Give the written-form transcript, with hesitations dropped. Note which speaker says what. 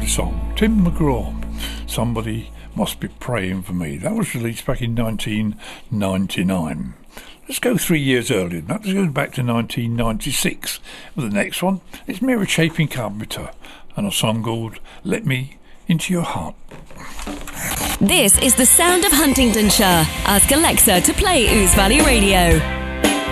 Speaker 1: lovely song. Tim McGraw, Somebody Must Be Praying For Me. That was released back in 1999. Let's go 3 years earlier than that. Let's go back to 1996. Well, the next one is Mary Chapin Carpenter and a song called Let Me Into Your Heart.
Speaker 2: This is the sound of Huntingdonshire. Ask Alexa to play Ouse Valley Radio.